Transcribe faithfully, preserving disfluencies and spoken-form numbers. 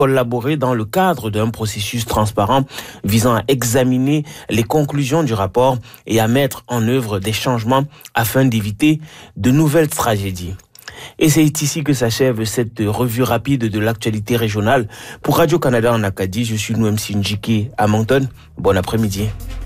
collaborer dans le cadre d'un processus transparent visant à examiner les conclusions du rapport et à mettre en œuvre des changements afin d'éviter de nouvelles tragédies. Et c'est ici que s'achève cette revue rapide de l'actualité régionale. Pour Radio-Canada en Acadie, je suis Noem Sinjiki à Moncton. Bon après-midi.